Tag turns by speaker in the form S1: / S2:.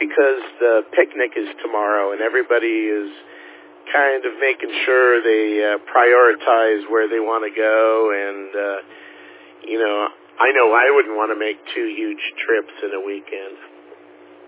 S1: because the picnic is tomorrow and everybody is kind of making sure they prioritize where they want to go. And, I know I wouldn't want to make 2 huge trips in a weekend.